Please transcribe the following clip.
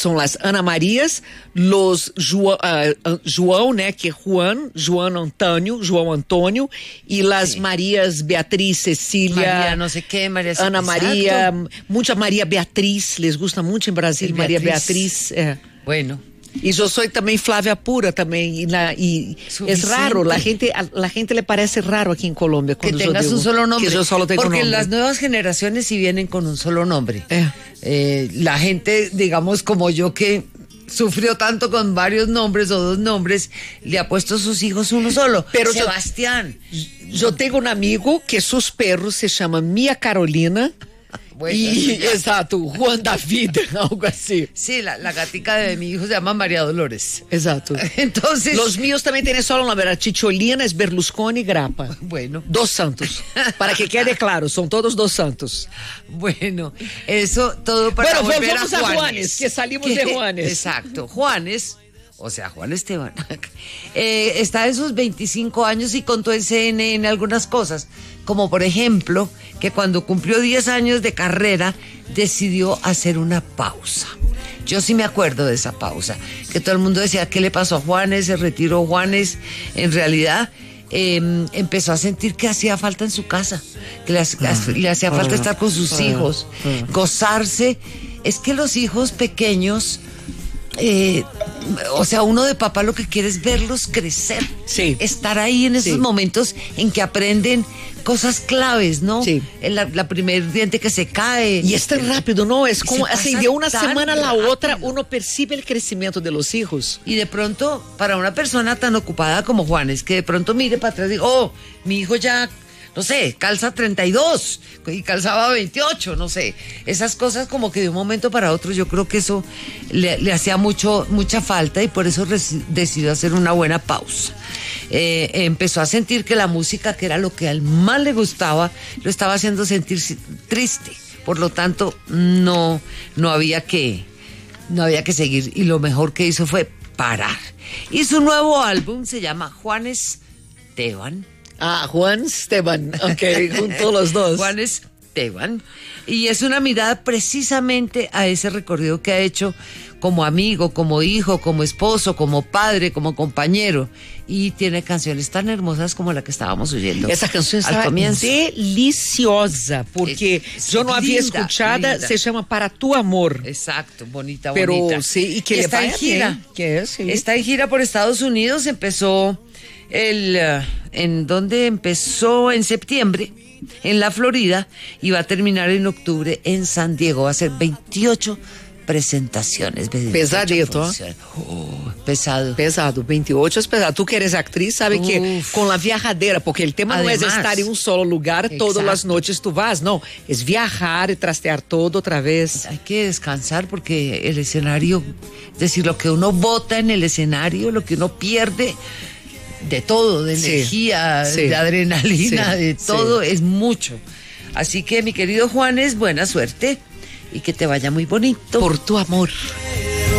son las Ana Marías, los João, né, que es Juan, João Antônio, y las Marías Beatriz, Cecília, María no sé qué, María Ana María, exacto. mucha María Beatriz, les gusta mucho en Brasil, María Beatriz. Bueno. Y yo soy también Flávia Pura también, y es raro, la gente le parece raro aquí en Colombia Que cuando tengas yo digo un solo nombre. que yo solo tengo porque nombre. las nuevas generaciones sí vienen con un solo nombre. La gente, digamos, como yo que sufrió tanto con varios nombres o dos nombres, le ha puesto a sus hijos uno solo. Pero Sebastián. Yo tengo un amigo que sus perros se llaman Mia Carolina y, exacto, Juan David, algo así. Sí, la gatica de mi hijo se llama María Dolores. Exacto. Entonces, los míos también tienen solo nombre. La Chicholina es Berlusconi Grappa. Bueno. Dos santos. Para que quede claro, son todos dos santos. Bueno, eso todo para volver vamos a Juanes, que salimos de Juanes. Exacto, Juanes, o sea, Juan Esteban, está en sus 25 años y contó en CNN algunas cosas, como por ejemplo, que cuando cumplió 10 años de carrera, decidió hacer una pausa. Yo sí me acuerdo de esa pausa, que todo el mundo decía, ¿qué le pasó a Juanes? Se retiró Juanes. En realidad, empezó a sentir que hacía falta en su casa, que le hacía falta estar con sus hijos, gozarse. Es que los hijos pequeños, o sea, uno de papá lo que quiere es verlos crecer, estar ahí en esos momentos en que aprenden cosas claves, ¿no? Sí. La primer diente que se cae. Y es tan rápido, ¿no? Es como así, de una semana a la otra uno percibe el crecimiento de los hijos. Y de pronto, para una persona tan ocupada como Juanes, que de pronto mire para atrás y diga, oh, mi hijo ya, no sé, calza 32 y calzaba 28, no sé. Esas cosas como que de un momento para otro yo creo que eso le hacía mucha falta y por eso decidió hacer una buena pausa. Empezó a sentir que la música, que era lo que al más le gustaba, lo estaba haciendo sentir triste. Por lo tanto, no había que seguir. Y lo mejor que hizo fue parar. Y su nuevo álbum se llama Juan Esteban. Juan Esteban, ok, junto los dos. Juan Esteban. Y es una mirada precisamente a ese recorrido que ha hecho como amigo, como hijo, como esposo, como padre, como compañero. Y tiene canciones tan hermosas como la que estábamos oyendo. Esa canción está deliciosa, porque yo no había escuchado, se llama Para tu Amor. Exacto, bonita. Pero sí, y que está en gira. Está en gira por Estados Unidos, empezó ¿en dónde empezó? En septiembre, en la Florida, y va a terminar en octubre en San Diego. Va a ser 28 presentaciones. Pesadito. Pesado. 28 es pesado. Tú que eres actriz, sabes que con la viajadera, porque el tema además, no es estar en un solo lugar todas las noches tú vas, no, es viajar y trastear todo otra vez. Hay que descansar porque el escenario, es decir, lo que uno bota en el escenario, lo que uno pierde, de todo, de energía, de adrenalina, de todo, es mucho. Así que, mi querido Juanes, buena suerte y que te vaya muy bonito. Por tu amor.